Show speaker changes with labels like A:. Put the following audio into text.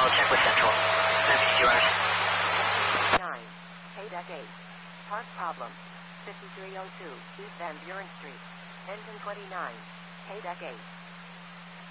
A: I'll check with Central. That's yours.
B: 9. K-Deck 8. Part problem. 5302 East Van Buren Street. Engine 29. K-Deck 8.